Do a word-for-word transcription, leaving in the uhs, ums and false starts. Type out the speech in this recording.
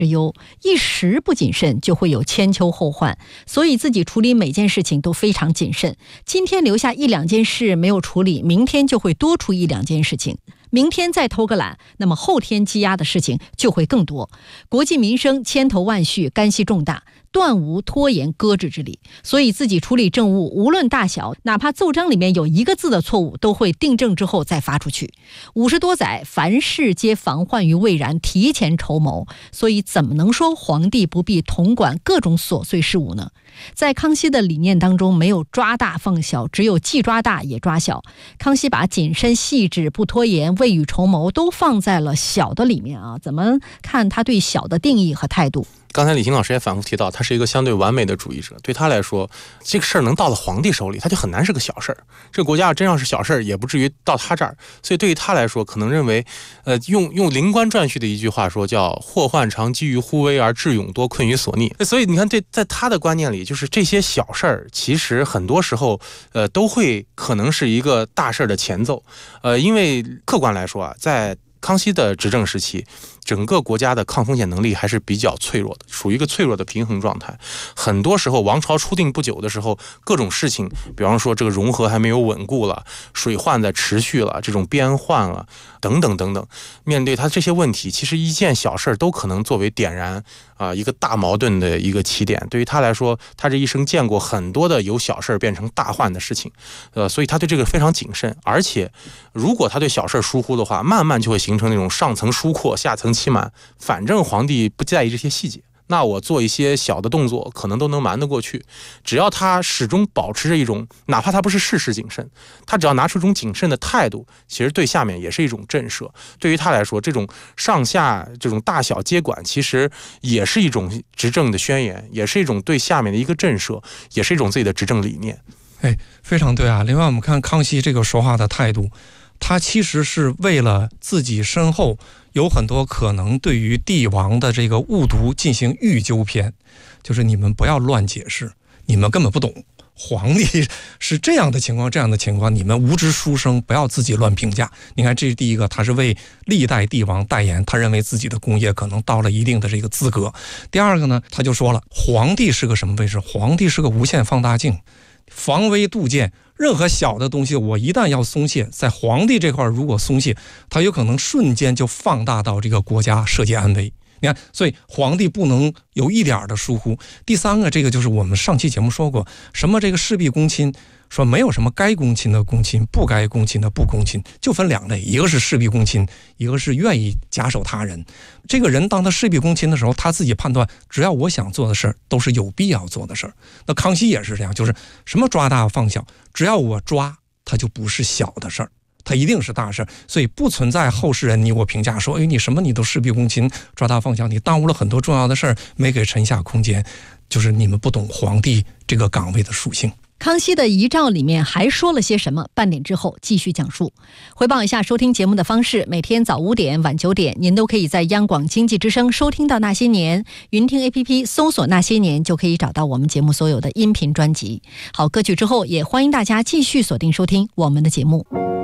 之忧，一时不谨慎就会有千秋后患，所以自己处理每件事情都非常谨慎。今天留下一两件事没有处理，明天就会多出一两件事情，明天再偷个懒，那么后天积压的事情就会更多。国计民生千头万绪，干系重大，断无拖延搁置之理。所以自己处理政务无论大小，哪怕奏章里面有一个字的错误，都会订正之后再发出去。五十多载，凡事皆防患于未然，提前筹谋，所以怎么能说皇帝不必统管各种琐碎事务呢？在康熙的理念当中，没有抓大放小，只有既抓大也抓小。康熙把谨慎细致、不拖延、未雨绸缪都放在了小的里面啊。怎么看他对小的定义和态度？ 刚才李行老师也反复提到，他是一个相对完美的主义者，对他来说，这个事儿能到了皇帝手里，他就很难是个小事儿。这个国家真要是小事儿，也不至于到他这儿。所以对于他来说，可能认为，呃，用用灵官传续的一句话说，叫“祸患常积于忽微，而智勇多困于所逆”。所以你看，对在他的观念里，就是这些小事儿，其实很多时候，呃，都会可能是一个大事儿的前奏。呃，因为客观来说啊，在康熙的执政时期，整个国家的抗风险能力还是比较脆弱的，属于一个脆弱的平衡状态。很多时候王朝初定不久的时候，各种事情，比方说这个融合还没有稳固了，水患在持续了，这种边患了等等等等，面对他这些问题，其实一件小事都可能作为点燃啊、呃、一个大矛盾的一个起点。对于他来说，他这一生见过很多的由小事变成大患的事情，呃，所以他对这个非常谨慎。而且如果他对小事疏忽的话，慢慢就会形成那种上层疏阔下层欺瞒，反正皇帝不在意这些细节，那我做一些小的动作可能都能瞒得过去。只要他始终保持着一种，哪怕他不是事事谨慎，他只要拿出一种谨慎的态度，其实对下面也是一种震慑。对于他来说，这种上下这种大小接管，其实也是一种执政的宣言，也是一种对下面的一个震慑，也是一种自己的执政理念。 哎，非常对啊。另外我们看康熙这个说话的态度，他其实是为了自己身后有很多可能对于帝王的这个误读进行预纠偏，就是你们不要乱解释，你们根本不懂，皇帝是这样的情况这样的情况，你们无知书生不要自己乱评价。你看，这是第一个，他是为历代帝王代言，他认为自己的功业可能到了一定的这个资格。第二个呢，他就说了，皇帝是个什么位置？皇帝是个无限放大镜，防微杜渐，任何小的东西我一旦要松懈，在皇帝这块如果松懈，他有可能瞬间就放大到这个国家社稷安危。你看，所以皇帝不能有一点的疏忽。第三个，这个就是我们上期节目说过，什么这个事必躬亲，说没有什么该躬亲的躬亲，不该躬亲的不躬亲，就分两类，一个是事必躬亲，一个是愿意假手他人。这个人当他事必躬亲的时候，他自己判断，只要我想做的事儿都是有必要做的事儿。那康熙也是这样，就是什么抓大放小，只要我抓，它就不是小的事儿，它一定是大事。所以不存在后世人你我评价说，哎，你什么你都事必躬亲，抓大放小，你耽误了很多重要的事儿，没给臣下空间，就是你们不懂皇帝这个岗位的属性。 康熙的遗诏里面还说了些什么？半点之后继续讲述。回报一下收听节目的方式，每天早五点晚九点您都可以在央广经济之声收听到那些年，云听 A P P 搜索那些年就可以找到我们节目所有的音频专辑。好，歌曲之后也欢迎大家继续锁定收听我们的节目。